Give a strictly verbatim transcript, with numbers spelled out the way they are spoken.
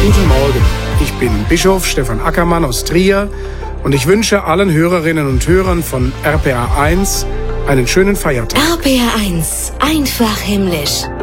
Guten Morgen, ich bin Bischof Stefan Ackermann aus Trier und ich wünsche allen Hörerinnen und Hörern von R P R eins einen schönen Feiertag. R P R eins, einfach himmlisch.